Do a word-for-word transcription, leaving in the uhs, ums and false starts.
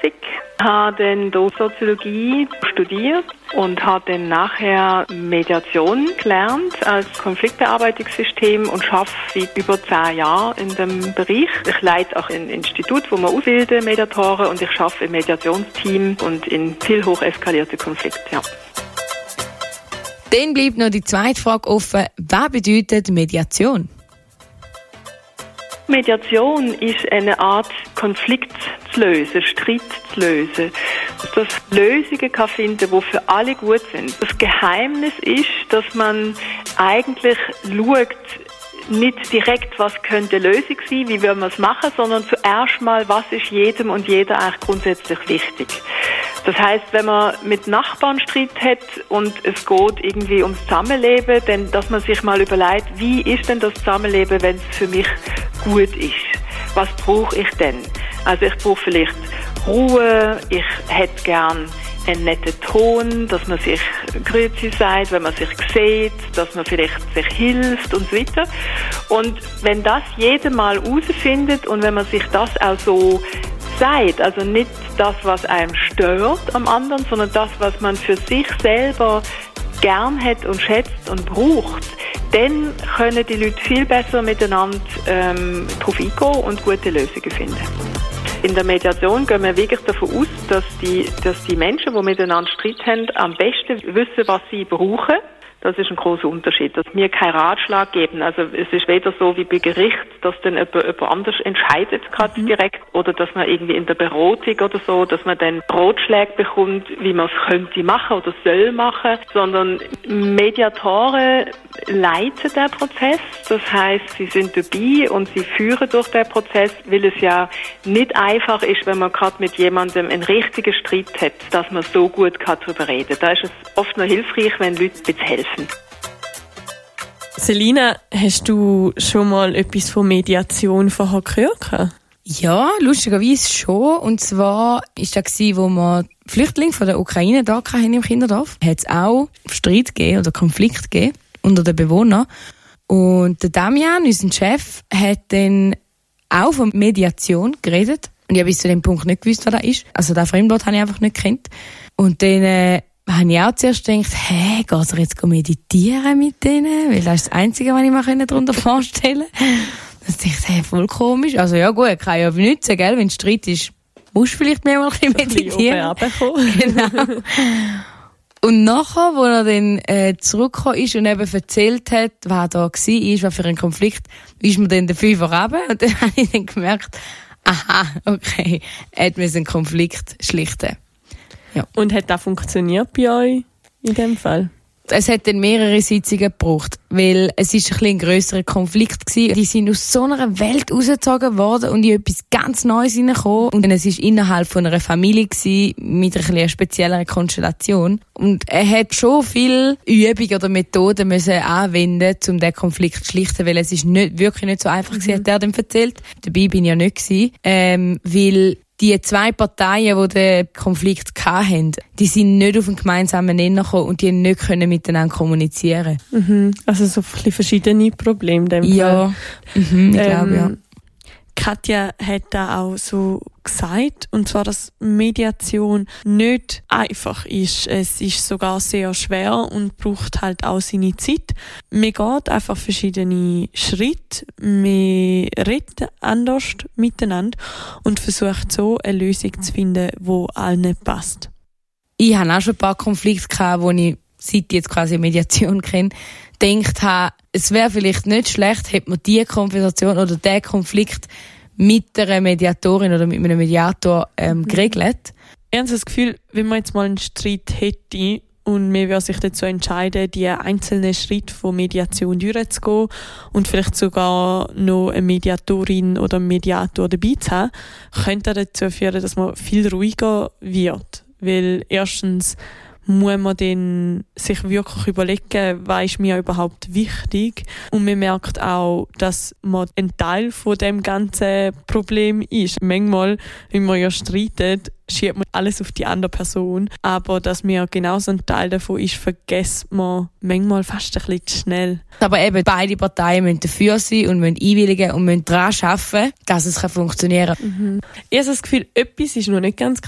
Informatik, habe dann dort Soziologie studiert und habe dann nachher Mediation gelernt als Konfliktbearbeitungssystem und arbeite seit über zehn Jahren in dem Bereich. Ich leite auch ein Institut, wo wir ausbilden, Mediatoren, und ich arbeite im Mediationsteam und in viel hoch eskalierten Konflikten. Ja. Dann bleibt noch die zweite Frage offen. Was bedeutet Mediation? Mediation ist eine Art, Konflikt zu lösen, Streit zu lösen. Dass Lösungen kann finden, die für alle gut sind. Das Geheimnis ist, dass man eigentlich schaut, nicht direkt, was könnte eine Lösung sein, wie würden wir es machen, sondern zuerst mal, was ist jedem und jeder eigentlich grundsätzlich wichtig. Das heisst, wenn man mit Nachbarn Streit hat und es geht irgendwie ums Zusammenleben, dann, dass man sich mal überlegt, wie ist denn das Zusammenleben, wenn es für mich gut ist? Was brauche ich denn? Also ich brauche vielleicht Ruhe, ich hätte gern einen netten Ton, dass man sich Grüezi sagt, wenn man sich sieht, dass man vielleicht sich hilft und so weiter. Und wenn das jeder mal herausfindet und wenn man sich das auch so sagt, also nicht das, was einem stört am anderen, sondern das, was man für sich selber gern hat und schätzt und braucht, dann können die Leute viel besser miteinander ähm, drauf eingehen und gute Lösungen finden. In der Mediation gehen wir wirklich davon aus, dass die, dass die Menschen, die miteinander Streit haben, am besten wissen, was sie brauchen. Das ist ein großer Unterschied, dass wir keinen Ratschlag geben. Also es ist weder so wie bei Gericht, dass dann jemand, jemand anders entscheidet gerade mhm. direkt, oder dass man irgendwie in der Beratung oder so, dass man dann Ratschläge bekommt, wie man es könnte machen oder soll machen, sondern Mediatoren leiten den Prozess. Das heisst, sie sind dabei und sie führen durch den Prozess, weil es ja nicht einfach ist, wenn man gerade mit jemandem einen richtigen Streit hat, dass man so gut kann darüber reden kann. Da ist es oft noch hilfreich, wenn Leute ein bisschen helfen. Selina, hast du schon mal etwas von Mediation vorher gehört? Ja, lustigerweise schon. Und zwar war das, wo wir Flüchtlinge von der Ukraine da hatten im Kinderdorf. Hat es auch Streit gegeben oder Konflikt gegeben unter den Bewohnern. Und der Damian, unser Chef, hat dann auch von Mediation geredet. Und ich habe bis zu dem Punkt nicht gewusst, was das ist. Also das Fremdwort habe ich einfach nicht gekannt. Und dann äh, habe ich auch zuerst gedacht, hä, geht er jetzt meditieren mit denen? Weil das ist das Einzige, was ich mir darunter vorstellen konnte. Dann dachte ich, hey, voll komisch. Also ja gut, kann ja benutzen, gell? Wenn Streit ist, musst du vielleicht mehr mal ein bisschen meditieren. Genau. Und nachher, wo er dann äh, zurückgekommen ist und eben erzählt hat, was da war, was für ein Konflikt, ist mir dann der Fünfer runter. Und dann habe ich dann gemerkt, aha, okay, er hat einen Konflikt schlichten. Ja. Und hat das funktioniert bei euch in dem Fall? Es hat dann mehrere Sitzungen gebraucht, weil es ist ein bisschen ein grösserer Konflikt gewesen. Die sind aus so einer Welt rausgezogen worden und in etwas ganz Neues hineingekommen. Und es war innerhalb von einer Familie gewesen, mit einer etwas spezielleren Konstellation. Und er hat schon viel Übungen oder Methoden müssen anwenden, um diesen Konflikt zu schlichten, weil es ist nicht, wirklich nicht so einfach gewesen, mhm. hat er dem erzählt. Dabei bin ich ja nicht gewesen, ähm, weil die zwei Parteien, die den Konflikt hatten, die sind nicht auf einen gemeinsamen Nenner gekommen und die nicht können miteinander kommunizieren. Mhm. Also so ein bisschen verschiedene Probleme in dem Ja, mhm, ich ähm, glaube, ja. Katja hat da auch so gesagt, und zwar, dass Mediation nicht einfach ist. Es ist sogar sehr schwer und braucht halt auch seine Zeit. Man geht einfach verschiedene Schritte, man redet anders miteinander und versucht so eine Lösung zu finden, die allen passt. Ich hatte auch schon ein paar Konflikte gehabt, wo ich seit ich jetzt quasi Mediation kenne, gedacht habe, es wäre vielleicht nicht schlecht, hätte man diese Konversation oder diesen Konflikt mit einer Mediatorin oder mit einem Mediator ähm, geregelt. Ich habe das Gefühl, wenn man jetzt mal einen Streit hätte und man würde sich dazu entscheiden, die einzelnen Schritte von Mediation durchzugehen und vielleicht sogar noch eine Mediatorin oder einen Mediator dabei zu haben, könnte das dazu führen, dass man viel ruhiger wird. Weil erstens muss man dann sich wirklich überlegen, was ist mir überhaupt wichtig. Und man merkt auch, dass man ein Teil von dem ganzen Problem ist. Manchmal, wenn man ja streitet, schiebt man alles auf die andere Person. Aber dass man genauso ein Teil davon ist, vergisst man manchmal fast ein bisschen zu schnell. Aber eben, beide Parteien müssen dafür sein und müssen einwilligen und müssen daran arbeiten, dass es funktionieren kann. Mhm. Ich habe das Gefühl, etwas ist noch nicht ganz